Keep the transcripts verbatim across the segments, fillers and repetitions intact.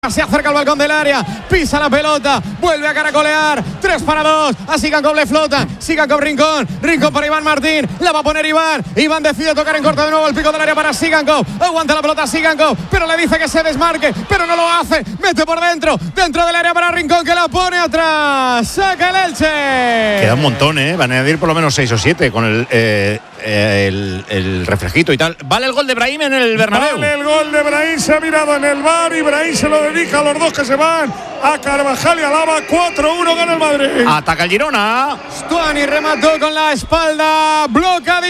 Girona se acerca al balcón del área, pisa la pelota, vuelve a caracolear, tres para dos, a Sigankov le flota, Sigankov Rincón, Rincón para Iván Martín, la va a poner Iván, Iván decide tocar en corto de nuevo el pico del área para Sigankov, aguanta la pelota Sigankov, pero le dice que se desmarque, pero no lo hace, mete por dentro, dentro del área para Rincón que la pone atrás, saca el Elche. Queda un montón, ¿eh? Van a añadir por lo menos seis o siete con el, eh, eh, el, el reflejito y tal. ¿Vale el gol de Brahim en el Bernabéu? Vale el gol de Brahim, se ha mirado en el V A R y Brahim se lo dedica a los dos que se van, a Carvajal y a Lava. Cuatro uno gana el Madrid. Ataca el Girona. Stuani remató con la espalda, bloca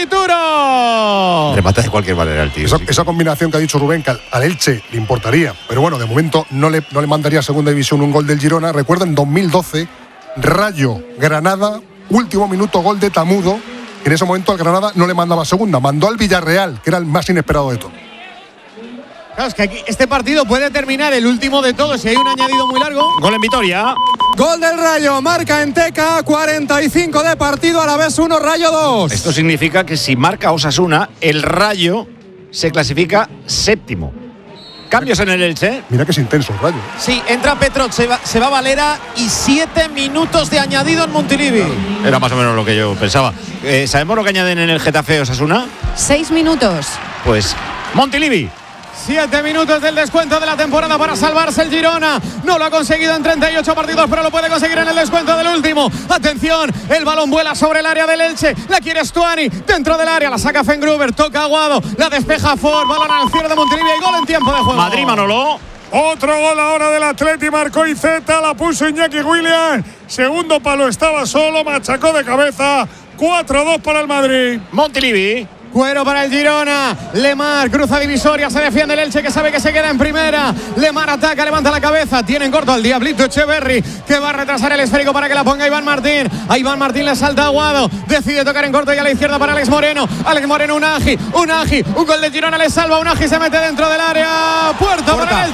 Dituro. Remata de cualquier manera el tío. Esa, sí. esa combinación que ha dicho Rubén, que al, al Elche le importaría, pero bueno, de momento no le, no le mandaría a segunda división un gol del Girona. Recuerden, dos mil doce, Rayo Granada, último minuto, gol de Tamudo. En ese momento al Granada no le mandaba segunda, mandó al Villarreal, que era el más inesperado de todo. Claro, es que aquí este partido puede terminar el último de todos si hay un añadido muy largo. Gol en Vitoria. Gol del Rayo, marca en Teca, cuarenta y cinco de partido, a la vez uno, Rayo dos. Esto significa que si marca Osasuna, el Rayo se clasifica séptimo. Cambios en el Elche. Mira que es intenso el Rayo. Sí, entra Petrov, se va, se va Valera y siete minutos de añadido en Montilivi. Era más o menos lo que yo pensaba. Eh, ¿Sabemos lo que añaden en el Getafe Osasuna? Seis minutos. Pues Montilivi. Siete minutos del descuento de la temporada para salvarse el Girona. No lo ha conseguido en treinta y ocho partidos, pero lo puede conseguir en el descuento del último. Atención, el balón vuela sobre el área del Elche. La quiere Stuani dentro del área. La saca Fengruber, toca Aguado. La despeja Ford. Balón al cierre de Montilivi y gol en tiempo de juego. Madrid, Manolo. Otro gol ahora del Atleti, marcó Iceta, la puso Iñaki Williams. Segundo palo, estaba solo, machacó de cabeza. cuatro dos para el Madrid. Montilivi. Cuero para el Girona. Lemar cruza divisoria. Se defiende el Elche que sabe que se queda en primera. Lemar ataca, levanta la cabeza. Tiene en corto al Diablito Echeverri que va a retrasar el esférico para que la ponga Iván Martín. A Iván Martín le salta Aguado. Decide tocar en corto y a la izquierda para Alex Moreno. Alex Moreno, Unagi. Unagi. Un gol de Girona le salva. Unagi se mete dentro del área. Puerta, Puerta. para el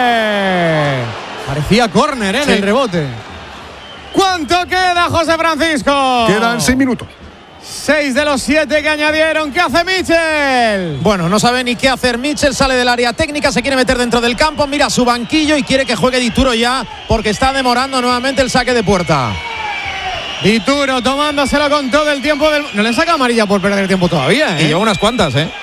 Elche. Parecía córner, ¿eh? Sí. En el rebote. ¿Cuánto queda, José Francisco? Quedan seis minutos. Seis de los siete que añadieron. ¿Qué hace Michel? Bueno, no sabe ni qué hacer Michel. Sale del área técnica, se quiere meter dentro del campo. Mira su banquillo y quiere que juegue Dituro ya, porque está demorando nuevamente el saque de puerta. Dituro tomándoselo con todo el tiempo del... No le saca amarilla por perder tiempo todavía, ¿eh? Y lleva unas cuantas, ¿eh?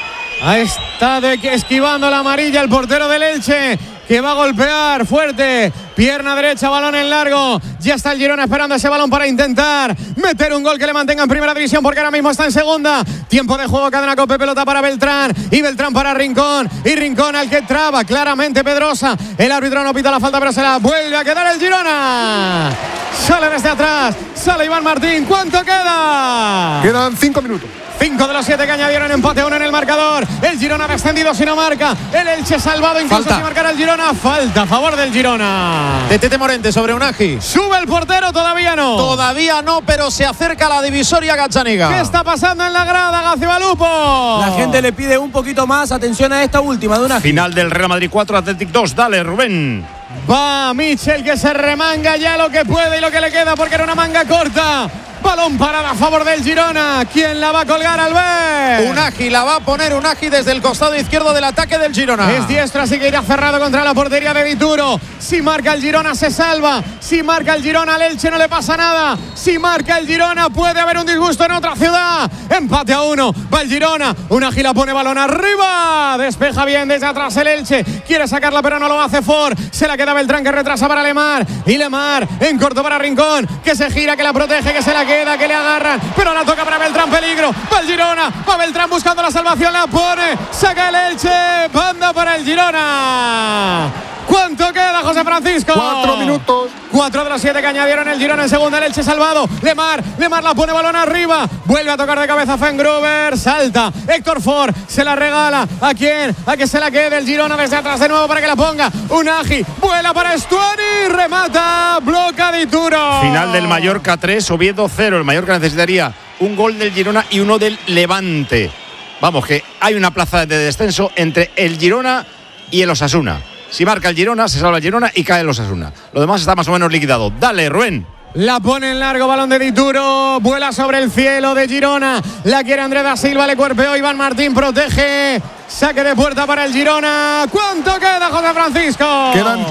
Ha estado esquivando la amarilla el portero del Elche, que va a golpear fuerte. Pierna derecha, balón en largo. Ya está el Girona esperando ese balón para intentar meter un gol que le mantenga en primera división, porque ahora mismo está en segunda. Tiempo de juego, cadena Cope, pelota para Beltrán. Y Beltrán para Rincón. Y Rincón al que traba claramente Pedrosa. El árbitro no pita la falta, pero se la vuelve a quedar el Girona. Sale desde atrás. Sale Iván Martín. ¿Cuánto queda? Quedan cinco minutos. Cinco de los siete que añadieron, empate uno en el marcador. El Girona descendido si no marca. El Elche salvado incluso Falta. si marcara el Girona. Falta a favor del Girona. De Tete Morente sobre Unagi. Sube el portero, todavía no. Todavía no, pero se acerca a la divisoria Gazzaniga. ¿Qué está pasando en la grada, Gacibalupo? La gente le pide un poquito más. Atención a esta última de Unagi. Final del Real Madrid cuatro, Athletic dos. Dale, Rubén. Va Michel, que se remanga ya lo que puede y lo que le queda, porque era una manga corta. Balón parado a favor del Girona. ¿Quién la va a colgar, Albert? Unagi la va a poner Unagi desde el costado izquierdo del ataque del Girona. Es diestro, así que irá cerrado contra la portería de Dituro. Si marca el Girona se salva. Si marca el Girona al Elche no le pasa nada. Si marca el Girona puede haber un disgusto en otra ciudad. Empate a uno. Va el Girona. Unagi la pone balón arriba. Despeja bien desde atrás el Elche. Quiere sacarla pero no lo hace Ford. Se la queda Beltrán, que retrasa para Lemar. Y Lemar en corto para Rincón, que se gira, que la protege, que se la queda, que le agarran, pero la toca para Beltrán, peligro, va el Girona, va Beltrán buscando la salvación, la pone, saca el Elche, banda para el Girona. ¿Cuánto queda, José Francisco? Cuatro minutos. Cuatro de los siete que añadieron el Girona en segunda, el Elche salvado. Lemar, Lemar la pone balón arriba. Vuelve a tocar de cabeza Fengruber. Salta Héctor Ford, se la regala. ¿A quién? A que se la quede el Girona desde atrás de nuevo para que la ponga. Unagi, vuela para Stuani, remata, bloca Dituro. Final del Mallorca tres, Oviedo cero. El Mallorca necesitaría un gol del Girona y uno del Levante. Vamos, que hay una plaza de descenso entre el Girona y el Osasuna. Si marca el Girona, se salva el Girona y cae el Osasuna. Lo demás está más o menos liquidado. Dale, Rubén. La pone en largo, balón de Dituro. Vuela sobre el cielo de Girona. La quiere Andrés da Silva, le cuerpeó Iván Martín, protege. Saque de puerta para el Girona. ¿Cuánto queda, José Francisco? Quedan